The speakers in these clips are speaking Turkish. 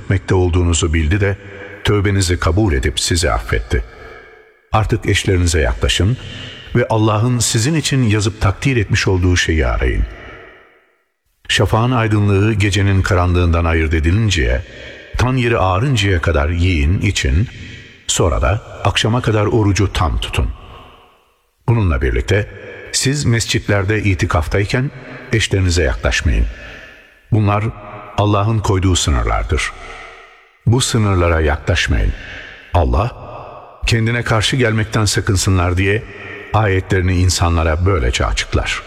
etmekte olduğunuzu bildi de tövbenizi kabul edip sizi affetti. Artık eşlerinize yaklaşın ve Allah'ın sizin için yazıp takdir etmiş olduğu şeyi arayın. Şafağın aydınlığı gecenin karanlığından ayırt edilinceye, tan yeri ağarıncaya kadar yiyin, için, sonra da akşama kadar orucu tam tutun. Bununla birlikte siz mescitlerde itikaftayken eşlerinize yaklaşmayın. Bunlar Allah'ın koyduğu sınırlardır. Bu sınırlara yaklaşmayın. Allah, kendine karşı gelmekten sakınsınlar diye ayetlerini insanlara böylece açıklar.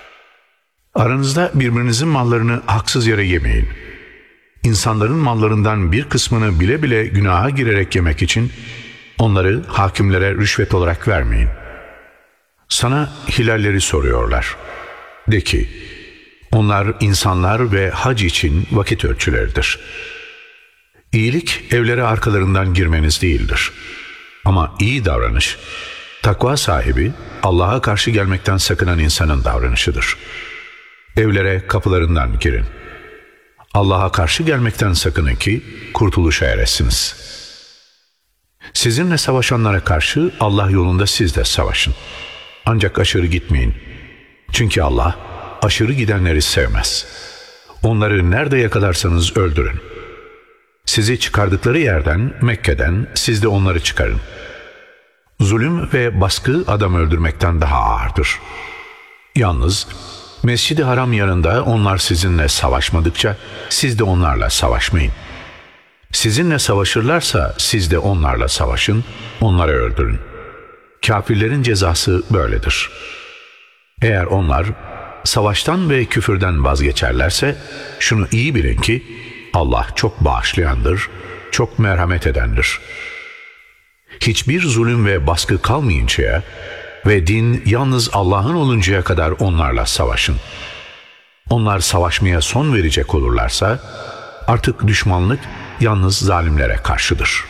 Aranızda birbirinizin mallarını haksız yere yemeyin. İnsanların mallarından bir kısmını bile bile günaha girerek yemek için onları hakimlere rüşvet olarak vermeyin. Sana hilalleri soruyorlar. De ki, onlar insanlar ve hac için vakit ölçüleridir. İyilik evlere arkalarından girmeniz değildir. Ama iyi davranış, takva sahibi, Allah'a karşı gelmekten sakınan insanın davranışıdır. Evlere kapılarından girin. Allah'a karşı gelmekten sakının ki kurtuluşa eresiniz. Sizinle savaşanlara karşı Allah yolunda siz de savaşın. Ancak aşırı gitmeyin. Çünkü Allah aşırı gidenleri sevmez. Onları nerede yakalarsanız öldürün. Sizi çıkardıkları yerden, Mekke'den siz de onları çıkarın. Zulüm ve baskı adam öldürmekten daha ağırdır. Yalnız Mescid-i Haram yanında onlar sizinle savaşmadıkça siz de onlarla savaşmayın. Sizinle savaşırlarsa siz de onlarla savaşın, onları öldürün. Kafirlerin cezası böyledir. Eğer onlar savaştan ve küfürden vazgeçerlerse şunu iyi bilin ki Allah çok bağışlayandır, çok merhamet edendir. Hiçbir zulüm ve baskı kalmayıncaya ve din yalnız Allah'ın oluncaya kadar onlarla savaşın. Onlar savaşmaya son verecek olurlarsa artık düşmanlık yalnız zalimlere karşıdır.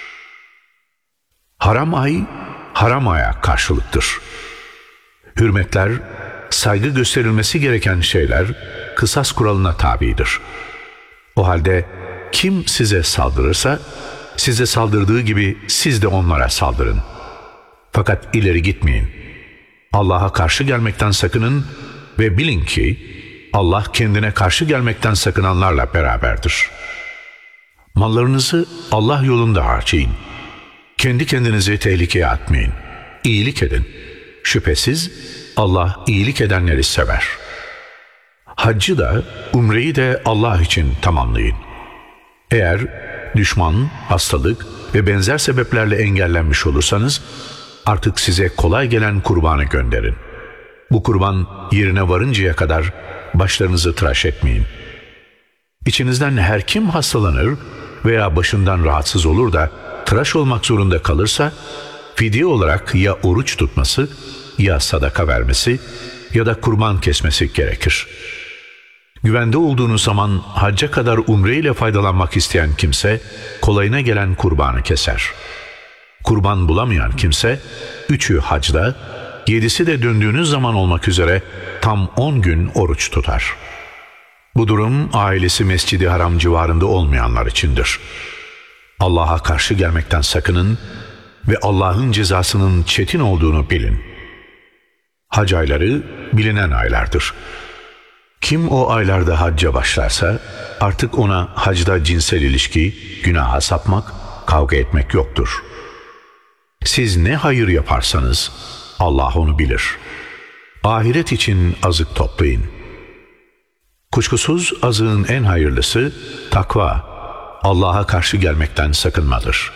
Haram ay, haram aya karşılıktır. Hürmetler, saygı gösterilmesi gereken şeyler kısas kuralına tabidir. O halde kim size saldırırsa, size saldırdığı gibi siz de onlara saldırın. Fakat ileri gitmeyin. Allah'a karşı gelmekten sakının ve bilin ki Allah kendine karşı gelmekten sakınanlarla beraberdir. Mallarınızı Allah yolunda harcayın. Kendi kendinizi tehlikeye atmayın. İyilik edin. Şüphesiz Allah iyilik edenleri sever. Haccı da, umreyi de Allah için tamamlayın. Eğer düşman, hastalık ve benzer sebeplerle engellenmiş olursanız, artık size kolay gelen kurbanı gönderin. Bu kurban yerine varıncaya kadar başlarınızı tıraş etmeyin. İçinizden her kim hastalanır veya başından rahatsız olur da tıraş olmak zorunda kalırsa, fidye olarak ya oruç tutması, ya sadaka vermesi ya da kurban kesmesi gerekir. Güvende olduğunuz zaman hacca kadar umre ile faydalanmak isteyen kimse kolayına gelen kurbanı keser. Kurban bulamayan kimse 3'ü hacda, 7'si de döndüğünüz zaman olmak üzere tam 10 gün oruç tutar. Bu durum ailesi Mescid-i Haram civarında olmayanlar içindir. Allah'a karşı gelmekten sakının ve Allah'ın cezasının çetin olduğunu bilin. Hac ayları bilinen aylardır. Kim o aylarda hacca başlarsa artık ona hacda cinsel ilişki, günaha sapmak, kavga etmek yoktur. Siz ne hayır yaparsanız Allah onu bilir. Ahiret için azık toplayın. Kuşkusuz azığın en hayırlısı takva, Allah'a karşı gelmekten sakınmadır.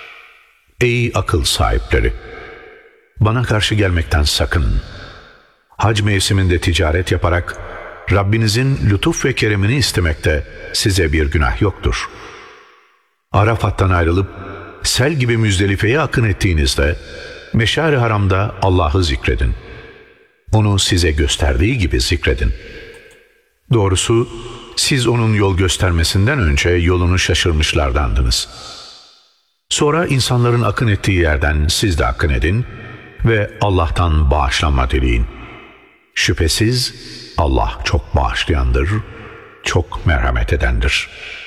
Ey akıl sahipleri! Bana karşı gelmekten sakının. Hac mevsiminde ticaret yaparak Rabbinizin lütuf ve keremini istemekte size bir günah yoktur. Arafat'tan ayrılıp sel gibi Müzdelife'ye akın ettiğinizde Meşar-ı Haram'da Allah'ı zikredin. Onu size gösterdiği gibi zikredin. Doğrusu siz onun yol göstermesinden önce yolunu şaşırmışlardandınız. Sonra insanların akın ettiği yerden siz de akın edin ve Allah'tan bağışlanma dileyin. Şüphesiz Allah çok bağışlayandır, çok merhamet edendir.